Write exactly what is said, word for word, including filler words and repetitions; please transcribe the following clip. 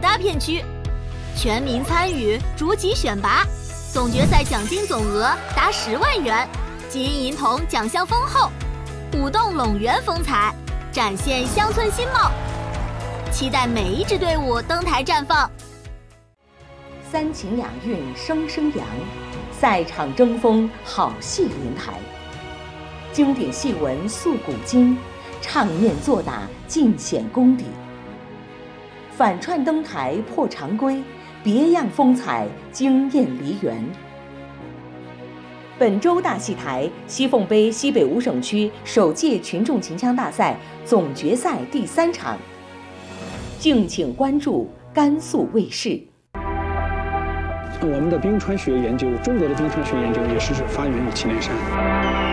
沙片区，全民参与，逐级选拔，总决赛奖金总额达十万元，金银铜奖项丰厚，舞动陇园风采，展现乡村新貌。期待每一支队伍登台绽放。 三秦雅韵声声扬，赛场争锋好戏连台。经典戏文诉古今，唱念做打尽显功底。反串登台破常规，别样风采惊艳梨园。本周大戏台西凤杯西北五省区首届群众秦腔大赛总决赛第三场，敬请关注甘肃卫视。 我们的冰川学研究，中国的冰川学研究也是发源于祁连山。